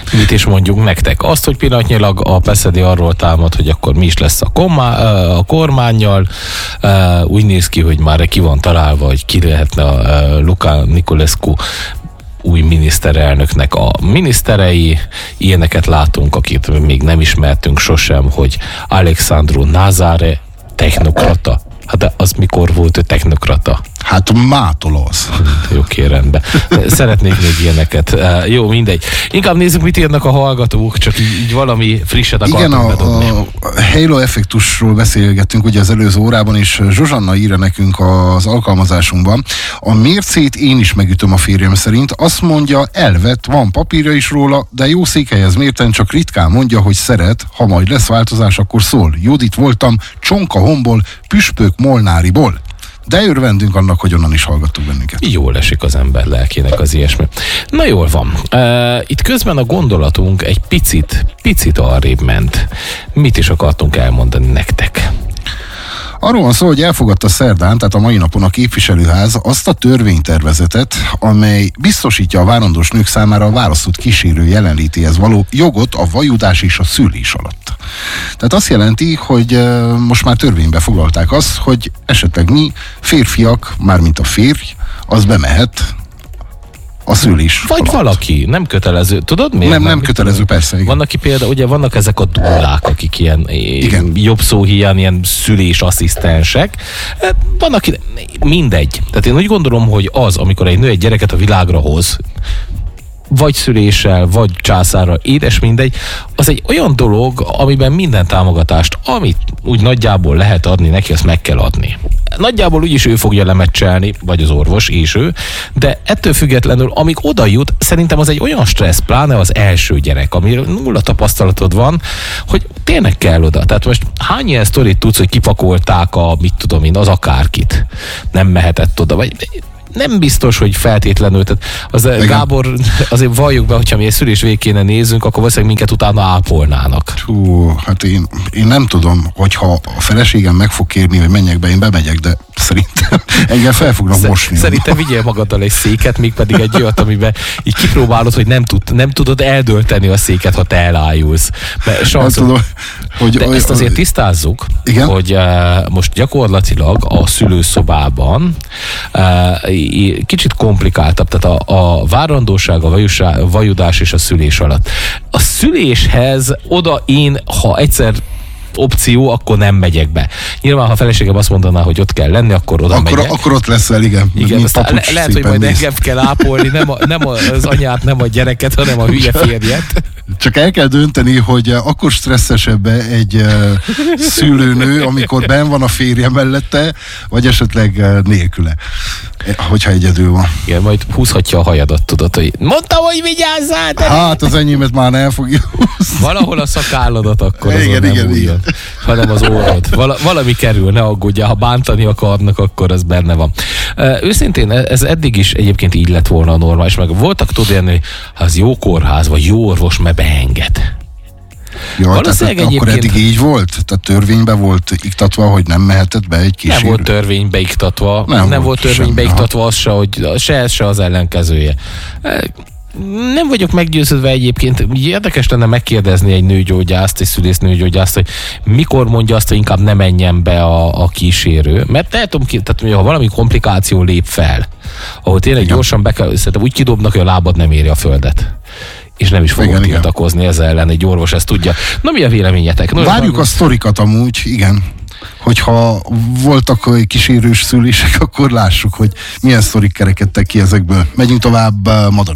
Mit is mondjunk nektek? Azt, hogy pillanatnyilag a Peszedi arról támad, hogy akkor mi is lesz a kormánnyal. Úgy néz ki, hogy már ki van találva, hogy ki lehetne a Luca Niculescu új miniszterelnöknek a miniszterei. Ilyeneket látunk, akit még nem ismertünk sosem, hogy Alexandru Nazare, technokrata. Hát de az mikor volt ő technokrata? Hát mától az. Oké, rendben. Szeretnék még ilyeneket. Jó, mindegy. Inkább nézzük, mit írnak a hallgatók, csak így valami frisset akartunk bedobni. Igen, a Halo effektusról beszélgettünk ugye az előző órában, és Zsuzsanna írja nekünk az alkalmazásunkban. A mércét én is megütöm a férjem szerint. Azt mondja, elvett, van papírja is róla, de jó székelyhez mérten csak ritkán mondja, hogy szeret, ha majd lesz változás, akkor szól. Judit voltam, Csonka-Homból, Püspök Molnáriból. De örvendünk annak, hogy onnan is hallgattuk bennünket. Jól esik az ember lelkének az ilyesmi. Na jól van. Itt közben a gondolatunk egy picit arrébb ment. Mit is akartunk elmondani nektek? Arról van szó, hogy elfogadta szerdán, tehát a mai napon a képviselőház azt a törvénytervezetet, amely biztosítja a várandós nők számára a választott kísérő jelenlétéhez való jogot a vajudás és a szülés alatt. Tehát azt jelenti, hogy most már törvénybe foglalták azt, hogy esetleg mi férfiak, mármint a férj, az bemehet a szülés vagy alatt. Valaki, nem kötelező. Tudod miért? Nem kötelező, persze. Igen. Vannak ki például, ugye vannak ezek a dúlák, akik ilyen jobb szó hiány, ilyen szülésasszisztensek. Vannak mindegy. Tehát én úgy gondolom, hogy az, amikor egy nő egy gyereket a világra hoz, vagy szüléssel, vagy császárral, édes mindegy, az egy olyan dolog, amiben minden támogatást, amit úgy nagyjából lehet adni neki, azt meg kell adni. Nagyjából úgyis ő fogja lemecselni, vagy az orvos, és ő, de ettől függetlenül, amíg oda jut, szerintem az egy olyan stressz, pláne az első gyerek, amire nulla tapasztalatod van, hogy tényleg kell oda. Tehát most hány ilyen sztorit tudsz, hogy kipakolták mit tudom én, az akárkit. Nem mehetett oda, vagy nem biztos, hogy feltétlenül. Tehát az Gábor, azért valljuk be, hogyha mi egy szülés végig kéne nézzünk, akkor valószínűleg minket utána ápolnának. Hát én nem tudom, hogyha a feleségem meg fog kérni, hogy menjek be, én bemegyek, de szerintem engem fel fognak mosni. Szerintem vigyél magaddal egy széket, mégpedig egy olyat, amiben így kipróbálod, hogy nem tudod eldölteni a széket, ha te elájulsz. De ezt azért tisztázzuk, igen? Hogy most gyakorlatilag a szülőszobában kicsit komplikáltabb, tehát a várandóság, a vajudás és a szülés alatt. A szüléshez oda én, ha egyszer opció, akkor nem megyek be. Nyilván, ha a feleségem azt mondaná, hogy ott kell lenni, akkor oda megyek. Akkor ott leszel, igen. Lehet, hogy majd engem kell ápolni, nem az anyát, nem a gyereket, hanem a hülye férjet. Csak el kell dönteni, hogy akkor stresszesebb egy szülőnő, amikor benn van a férje mellette, vagy esetleg nélküle, hogyha egyedül van. Igen, majd húzhatja a hajadat, tudod, hogy mondtam, hogy vigyázzál! Hát az enyémet már el fogja húzni. Valahol a szakálladat akkor igen, hanem az orrod. Valami kerül, ne aggódjál, ha bántani akarnak, akkor az benne van. Őszintén, ez eddig is egyébként így lett volna a normális, meg voltak tudni, hogy az jó kórház, vagy jó orvos, mert beenged. Ja, tehát akkor eddig így volt? Tehát törvényben volt iktatva, hogy nem mehetett be egy kísérő? Nem volt törvénybe iktatva. Nem volt törvénybe iktatva az se, hogy se az ellenkezője. Nem vagyok meggyőződve egyébként, érdekes lenne megkérdezni egy nőgyógyászt, egy szülésznőgyógyászt, hogy mikor mondja azt, hogy inkább ne menjen be a kísérő. Mert tehát, ha valami komplikáció lép fel, ahol tényleg gyorsan be kell, szerintem úgy kidobnak, hogy a lábad nem éri a földet. És nem is fogok tiltakozni ezzel ellen, egy orvos ezt tudja. Na, mi a véleményetek? Várjuk a sztorikat amúgy, igen. Hogyha voltak kísérős szülések, akkor lássuk, hogy milyen sztorik kerekedtek ki ezekből. Megyünk tovább, Madara.